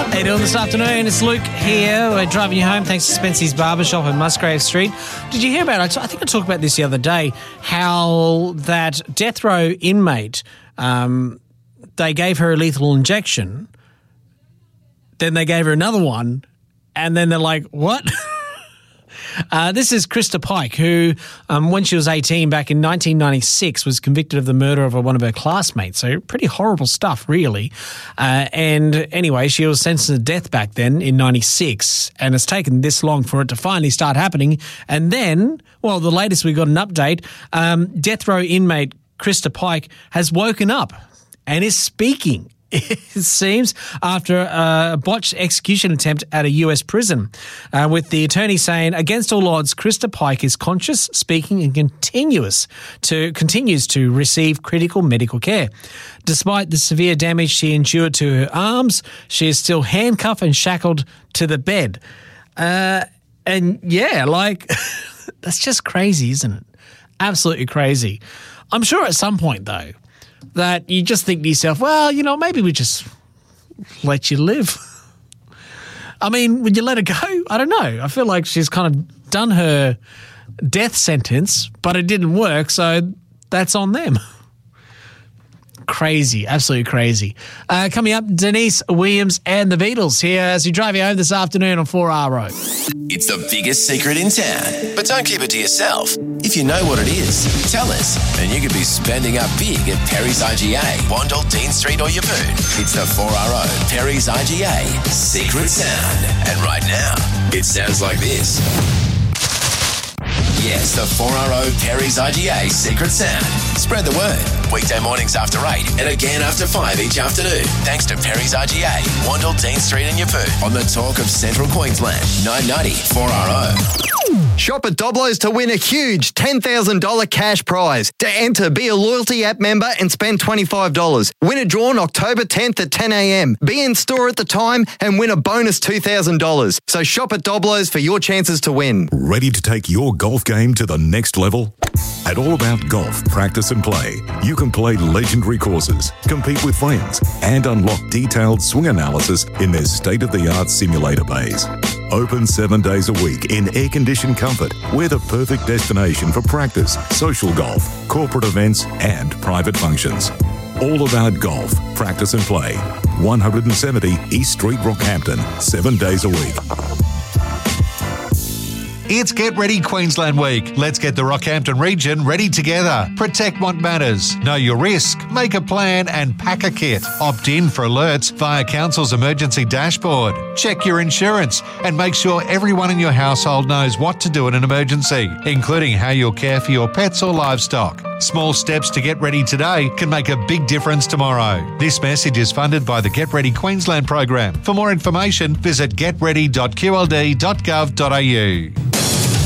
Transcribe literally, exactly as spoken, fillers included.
How you doing this afternoon? It's Luke here. We're driving you home thanks to Spency's Barbershop on Musgrave Street. Did you hear about it? I think I talked about this the other day, how that death row inmate, um, they gave her a lethal injection, then they gave her another one, and then they're like, what? Uh, this is Krista Pike, who, um, when she was eighteen back in nineteen ninety-six, was convicted of the murder of one of her classmates. So pretty horrible stuff, really. Uh, and anyway, she was sentenced to death back then in ninety-six, and it's taken this long for it to finally start happening. And then, well, the latest we got an update, um, death row inmate Krista Pike has woken up and is speaking. It seems, after a botched execution attempt at a U S prison, uh, with the attorney saying, against all odds, Krista Pike is conscious, speaking, and continuous to continues to receive critical medical care. Despite the severe damage she endured to her arms, she is still handcuffed and shackled to the bed. Uh, and yeah, like, that's just crazy, isn't it? Absolutely crazy. I'm sure at some point, though, that you just think to yourself, well, you know, maybe we just let you live. I mean, would you let her go? I don't know. I feel like she's kind of done her death sentence, but it didn't work, so that's on them. Crazy, absolutely crazy. Uh, coming up, Denise Williams and the Beatles here as you drive you home this afternoon on four R Road. It's the biggest secret in town, but don't keep it to yourself. If you know what it is, tell us, and you could be spending up big at Perry's I G A, Wandle, Dean Street or Yeppoon. It's the four R O Perry's I G A Secret Sound. And right now, it sounds like this. Yes, the four R O Perry's I G A Secret Sound. Spread the word. Weekday mornings after eight and again after five each afternoon. Thanks to Perry's I G A, Wandle, Dean Street and Yeppoon. On the talk of Central Queensland, nine ninety four R O. Shop at Doblo's to win a huge ten thousand dollars cash prize. To enter, be a Loyalty app member and spend twenty-five dollars. Win a draw on October tenth at ten a.m. Be in store at the time and win a bonus two thousand dollars. So shop at Doblo's for your chances to win. Ready to take your golf game to the next level? At All About Golf Practice and Play, you can play legendary courses, compete with friends, and unlock detailed swing analysis in their state-of-the-art simulator bays. Open seven days a week in air-conditioned comfort, we're the perfect destination for practice, social golf, corporate events, and private functions. All About Golf Practice and Play, one seventy East Street, Rockhampton, seven days a week. It's Get Ready Queensland Week. Let's get the Rockhampton region ready together. Protect what matters. Know your risk. Make a plan and pack a kit. Opt in for alerts via Council's emergency dashboard. Check your insurance and make sure everyone in your household knows what to do in an emergency, including how you'll care for your pets or livestock. Small steps to get ready today can make a big difference tomorrow. This message is funded by the Get Ready Queensland program. For more information, visit get ready dot q l d dot gov dot a u.